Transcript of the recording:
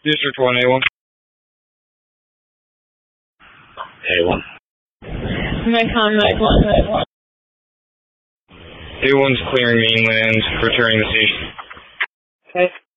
District 1, A1. A1. A1's clearing mainland, returning the station. Okay.